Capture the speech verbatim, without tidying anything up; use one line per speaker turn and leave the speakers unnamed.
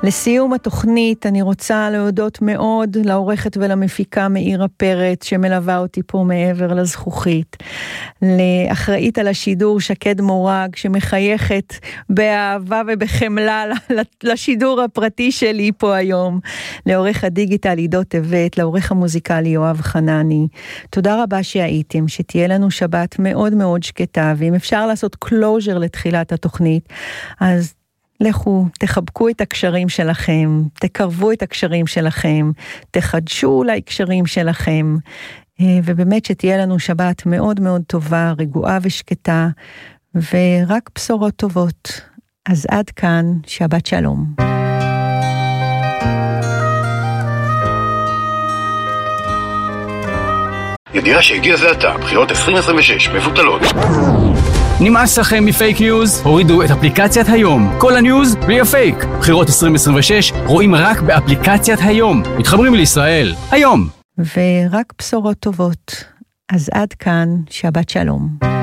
לסיום התוכנית אני רוצה להודות מאוד לעורכת ולמפיקה מאירה פרץ שמלווה אותי פה מעבר לזכוכית, לאחראית על השידור שקד מורג שמחייכת באהבה ובחמלה לשידור הפרטי שלי פה היום, לעורך הדיגיטל עידו טבת, לעורך המוזיקלי יואב חנני. תודה רבה שהייתם, שתהיה לנו שבת מאוד מאוד שקטה, ואם אפשר לעשות קלוז'ר לתחילת התוכנית, אז לכו, תחבקו את הקשרים שלכם, תקרבו את הקשרים שלכם, תחדשו אולי קשרים שלכם, ובאמת שתהיה לנו שבת מאוד מאוד טובה, רגועה ושקטה, ורק בשורות טובות. אז עד כאן, שבת שלום.
ידיעה שהגיע זה עתה, בחירות עשרים עשרים ושש מבוטלות.
נמאס לכם מפייק ניוז? הורידו את אפליקציית היום. כל הניוז בלי הפייק. בחירות עשרים עשרים ושש רואים רק באפליקציית היום. מתחברים לישראל. היום.
ורק בשורות טובות. אז עד כאן, שבת שלום.